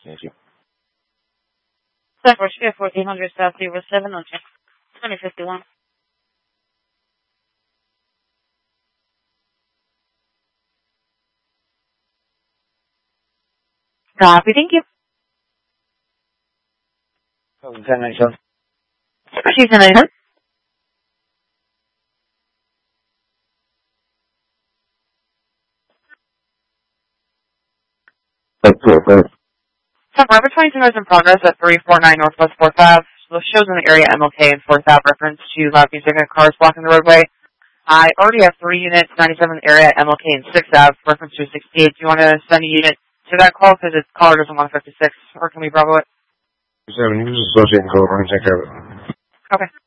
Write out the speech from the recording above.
Thank you. Southwest 1400 South 07 on 2051. Copy, thank you. 1097. She's in there. That's good. Robert 22 is in progress at 349 Northwest 4th Ave. So shows in the area MLK and 4th Ave reference to loud music and cars blocking the roadway. I already have 3 units, 97 area MLK and 6th Ave, reference to 68. Do you want to send a unit to that call because its caller doesn't want 56, or can we Bravo it? 7, you just associate and code, we're going to take care of it. Okay.